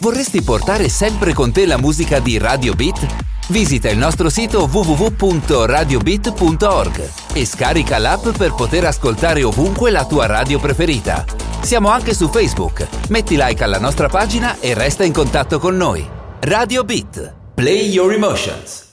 Vorresti portare sempre con te la musica di Radio Beat? Visita il nostro sito www.radiobeat.org e scarica l'app per poter ascoltare ovunque la tua radio preferita. Siamo anche su Facebook. Metti like alla nostra pagina e resta in contatto con noi. Radio Beat. Play your emotions.